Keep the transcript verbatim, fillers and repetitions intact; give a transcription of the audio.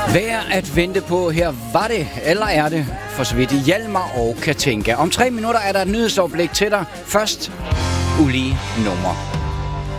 Værd at vente på. Her var det, eller er det, for så vidt Hjalmar og Katinka. Om tre minutter er der et nyhedsoverblik til dig. Først ulige nummer.